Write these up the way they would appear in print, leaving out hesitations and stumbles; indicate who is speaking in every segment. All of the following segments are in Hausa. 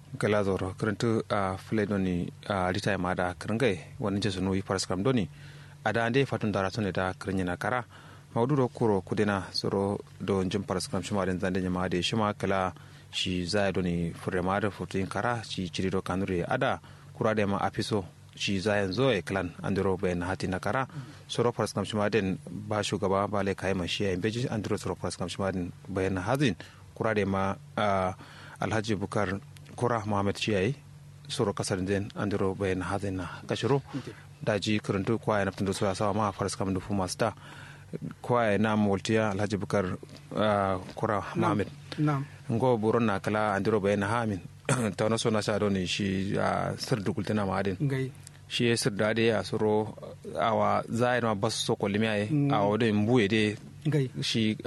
Speaker 1: gala zoro karantu a fule doni a lita ma da karangai wani jesu no faras kam doni ada ande fatun dara tone da karanya kara maudu kuro kudena soro do jim faras kam shima den zande ma de shima kala shi zai doni furema da futin kara shi cirido kanure ada kura da ma afiso shi zayan zo e klan andro ben hati na kara soro faras kam shima den ba shugaba ba le kai ma shi ya beji andro soro faras kam shima den bayan hazin kura da ma alhaji bukar kora mohamed ciyayi soro kasar den andro bayan hazin na kashiro daji karantu kwaya na tun da sawa ma faras kam dufu masta kwaya na multiya alhaji bukar kora mohamed ngo buron na kala andro bayan hamin ta na so na sha doni shi sir dukultina ma adin shi sir da ya soro awa zaire ma bas so ko limiyaye awa de mbuye de shi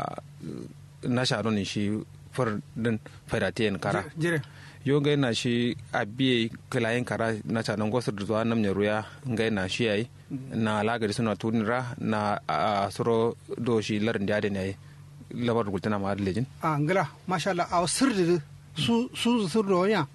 Speaker 1: na sha doni shi far din fadatiyan kara yo ga na shi abiye kalayen kara na ta nan gosar da zuwa nan ne ruya ga na shi yayi na lagari suna tunira na soro do shi larin da ne labar gultana ma adlejin
Speaker 2: ngala masha Allah aw sirri su sirro ya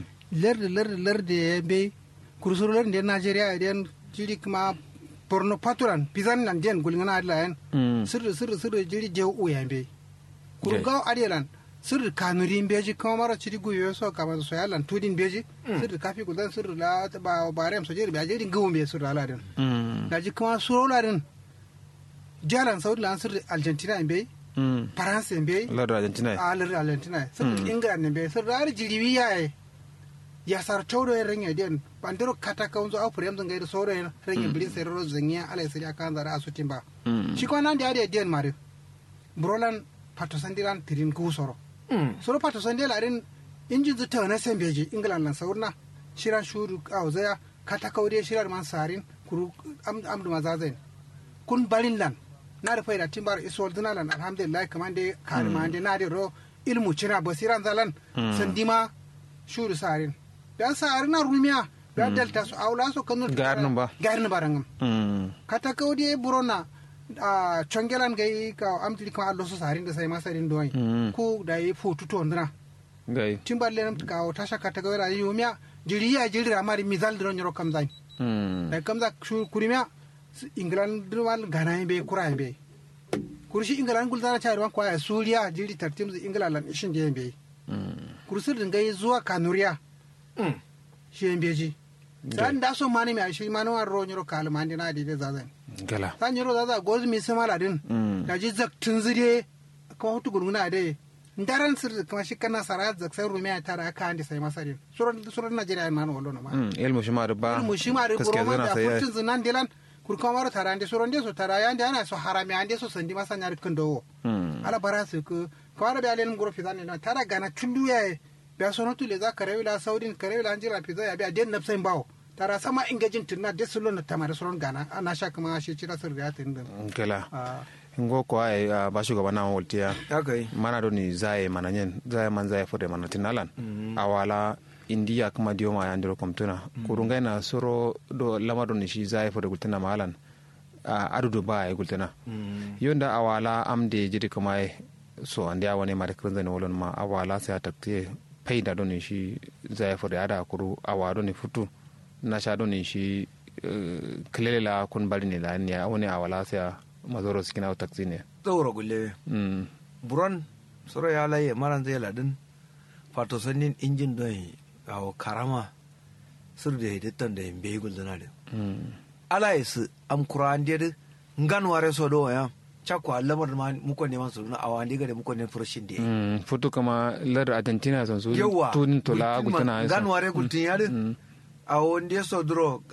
Speaker 2: lerde be kursur lerde Nigeria den jiri kuma porno paturan pizan nan den gulngana adlayen sirri jiri je o yambe kurga adelan sirri kanurin beji kuma mara ciri guyo so kama so yalan tudin beji sirri kafi gudan sirri la ba barem so jiri be jiri gawon be sirri aladin daji kuma suro ladin jalan saudi lan sirri Argentina be France be
Speaker 1: ladin
Speaker 2: Argentina sirri England be sirri ar jiri wiya ya sar todo renya den bandero kata kaunzo au prem zanga da soro renya bilin sai ro zanya ala sai aka zara asutin ba shi ko nan da ade den mare brolan pato sandiran tirin ku soro soro pato sandela rin injin zuta na sembeji England lan saurna shiran shuru auzaya kata kaude shirar man sarin kuru amdu mazazain kun balin lan na da faida timbar isol dinalan alhamdulillah kamande kalmande na da ro ilmu cina basiran zalan sandima shuru sarin dan sarin na rumiya da delta su aula so kanu
Speaker 1: garnin
Speaker 2: barangam kata kaude burona chongelan gai ka amtili ka allo so sarin da sai masarin doyi ku da yi fotu to ndana
Speaker 1: gai
Speaker 2: timballe nam ka o tasha kata gawara yumiya jiriya jirira mari mizal dron yoro kamzai da kamza kurimiya England duwal gana be kura be kurshi England guldana charwan kwa Suriya jiri tartim England lan ishin je be kursir din gai zuwa Kanuriya shi beji dan da so mani mai shi mani war ro nyoro kalma ndina de zazan
Speaker 1: gala
Speaker 2: san nyoro zaza goz mi samala din da ji zak tunzire ko hutu gurguna de ndaran sir kuma shi kana sara zak sai rumiya tara ka andi sai masarin suran Najeriya man wallo no ma
Speaker 1: ilmu shi ma da ba
Speaker 2: ilmu shi ma da buroma da futun zinan dilan kurkamar tara ande suran de so tara yande ana so harami ande so sandi masanya rikindo ala barasu ko kawara be alen ngoro fizan na tara gana tundu yae be sono tule za karewila saudin karewila anjira fiza ya be aden napsain bawo tara sama ingajin tunna de sulo na tamara suran gana ana sha kuma shi cira sur ga tin din
Speaker 1: kala ngo ko ai ba shugaba na woltiya
Speaker 3: okay
Speaker 1: mana do ni zai mananyen zai man zai fode mana tinalan awala india kuma diyo ma yandiro komtuna kurunga na soro do lamado ni shi zai fode gultana malan adudu ba ai gultana yonda awala amde jidi kuma so ande awone mare krinzani wolon ma awala sai takte faida do ni shi zai fode ada kuru awado ni futu na sha do ni shi klelela kun bari ne la ni awone awala sai mazoro sikina o taksi ne
Speaker 3: tsoro gulle buron soro ya laye maran zai ladin fato sannin injin don awo karama sur da hiditan da bai gulzuna da ala yasu am kuran da ngan ware so do ya chakwa lamar ma muko ne masu na awandi ga da muko ne furushin da
Speaker 1: futu kama lar Argentina son su tun tola gultana
Speaker 3: ngan ware gultin ya din awonde so dro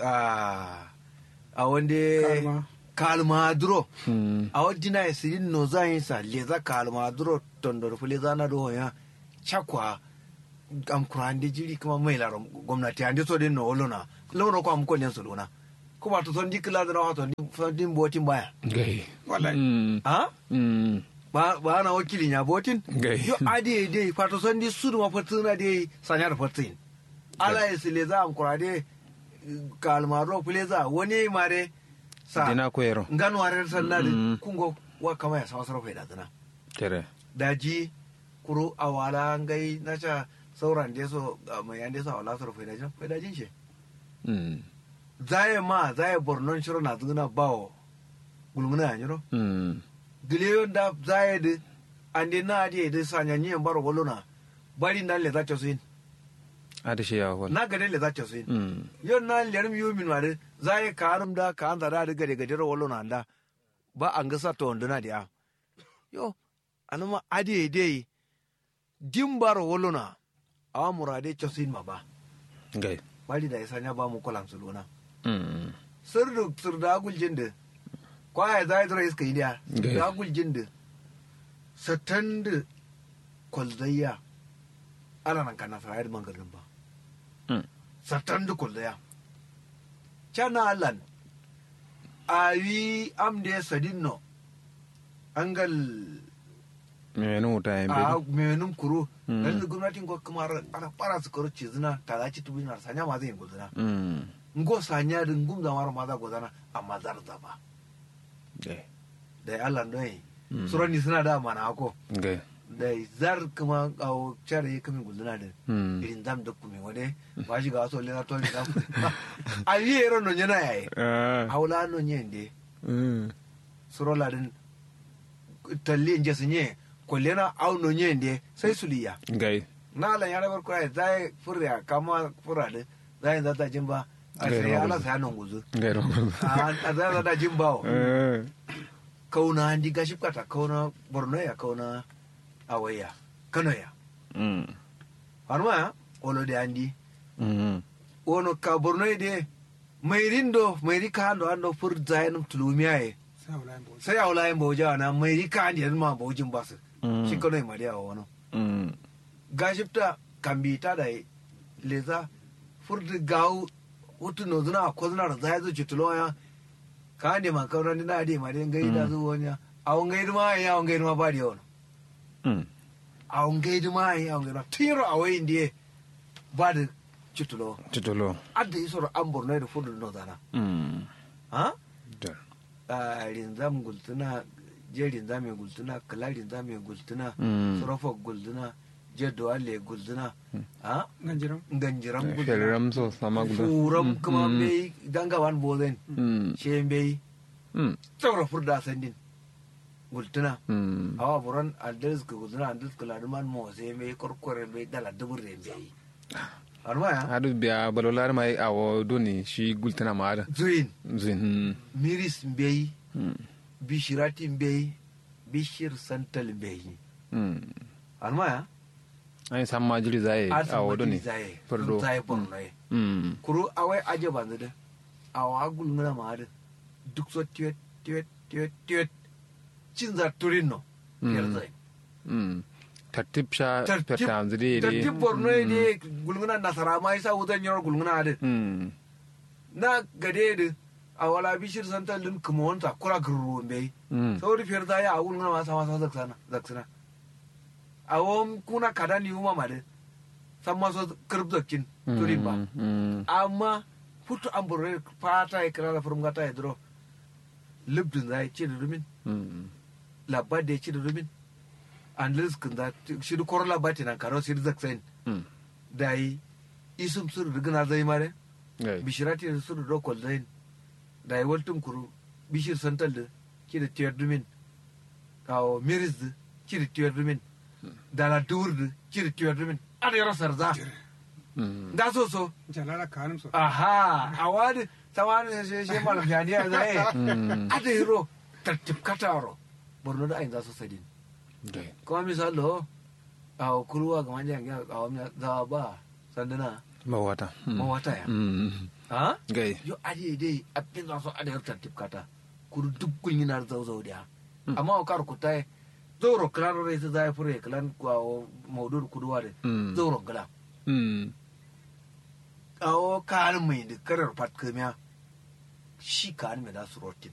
Speaker 3: awonde kalma duro a wajina ya sirin no zan sa leza kalma duro tondor fule zana do ya chakwa am kurande jiri kuma mai laron gwamnati ande so din no olona lawro ko am ko len so lona ko ba to son dikla da rawato din botin baya
Speaker 1: gai
Speaker 3: wallahi ha ba na wakilin ya botin yo ade dai fato son di sudu ma fatuna dai sanyar fatin ala ya sileza am kurade kalma ro fule za wani mare
Speaker 1: dina koyero
Speaker 3: ngano arer sallade kungo wa kama ya sawa sarfa da dana
Speaker 1: tere
Speaker 3: daji kuro awala ngai nacha sauran da so mai yan da so wala so faida jin shi
Speaker 1: mm
Speaker 3: zaye bornon shiro na zuna bawo gulmuna yiro
Speaker 1: mm
Speaker 3: dileyo da zaye de ande na ade de sanya nyi baro wolona bari nan le za ta sin
Speaker 1: ada shi ya wal
Speaker 3: na gade le za ta sin
Speaker 1: mm
Speaker 3: yon na lerim yumin wade zaye karum da ka an da gade gade ro wolona da ba an ga sa to nduna dia yo anuma ade de dimbaro wolona awa murade chosin ma ba
Speaker 1: gai
Speaker 3: bari da isanya ba mu kolan suluna
Speaker 1: mm
Speaker 3: sirda guljinde kwaya zai zura iska idiya da guljinde satanda kwalzayya ala nan kana sa yadda mangarin ba satanda kwalzayya cana alan ayi amde sadinno angal
Speaker 1: menun wuta yin
Speaker 3: a
Speaker 1: bedu
Speaker 3: menun kuro dan gwamnatin ko kamar ana fara su karo cizina ta zaci tubinar sanya ma zai gudana ngo sanya din gum da mara maza gudana amma zarza ba
Speaker 1: gai
Speaker 3: da Allah noi surani suna da mana ko
Speaker 1: gai
Speaker 3: da zar kuma au chare kamin gudana din irin dam da kuma wade ba shi ga so le na to da ayi ero no nyana yayi haula no nyende surola din talle nje sunye kollena au no nyende sai suliya
Speaker 1: gai
Speaker 3: na la yara bar kurai zai furya kama furade zai zata jimba a sai ala sai nan guzu
Speaker 1: gai ro
Speaker 3: a zai zata jimba kauna andi gashi kata kauna borno ya kauna awaya kano ya harma olo de andi wono ka borno de mai rika ando fur zainum tulumiyaye sai aula yin boja na mai rika andi ma bojin basu shi kano ma dia wono gashifta kambita da leza furdi gawu hutu no zuna ko zuna da zai zo citulo ya ka ne ma kauran ni na de ma de ngai da zuwa nya awon ngai ma ya awon ngai ma ba de wono awon ngai ma ya awon ngai tiro awai indiye ba da citulo adda isoro an borno da furdi no zana ha
Speaker 1: da
Speaker 3: rinzam gultuna je rinzame gultuna kala rinzame gultuna sorofa gultuna je doale gultuna ha ganjiram
Speaker 1: gultuna so sama gultuna
Speaker 3: furam kuma bai dangawan bozen she bai tsoro furda sandin gultuna awa buran alders gultuna alders kala man mo sai bai korkore bai dala dubur bai arma ya
Speaker 1: hadu biya balolar mai awo doni shi gultuna ma ada zuin
Speaker 3: miris bai bishirati bai bishir santal bai arma ya
Speaker 1: ai samma jiri zai awo doni
Speaker 3: fardo zai borno kuru awai aje banzu da awa gulngana ma ada duk so tiwet cin za turino yar zai
Speaker 1: tartib sha pertam zidi
Speaker 3: tartib borno ne gulngana nasara ma yasa wutan yar gulngana ada na gade da awala bishir santal din kuma wanta kura gurru bai sauri fiyar zai a gulngana ma sama zaksana awon kuna kada ni uma made samma so kirbdokin turimba amma futu ambure fata e kala furum gata e dro libdin zai ci da rumin labade ci da rumin an liskin da shi da korla bati nan karo shi da zaksain dai isum sur rigna zai mare bishirati da sur do kol zain dai waltum kuru bishir santal da ci da tiyar rumin kawo miris ci da tiyar rumin dala durdu kiri tiyo dumin ada yoro sarza da so
Speaker 2: jalala kanum so
Speaker 3: aha awadi tawani she malam yani ya zai ada yoro tartib kataro borno da ayin za su sadin kuma misalo aw kuruwa ga manja ga aw da ba sandana
Speaker 1: mawata
Speaker 3: ya ha
Speaker 1: gai
Speaker 3: yo ade dai abin za su ada yoro tartib kata kuru dukkan yana zauzau da amma kar ku tai zoro klaro re ta zai fure klan kwa maudur kuduwa de zoro gala awo kan mai da karar pat kamiya shi kan mai da su rotin